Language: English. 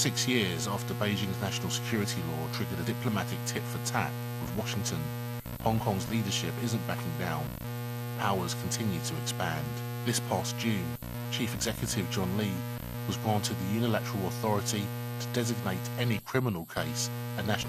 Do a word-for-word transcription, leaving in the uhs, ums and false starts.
Six years after Beijing's national security law triggered a diplomatic tit-for-tat with Washington, Hong Kong's leadership isn't backing down. Powers continue to expand. This past June, Chief Executive John Lee was granted the unilateral authority to designate any criminal case a national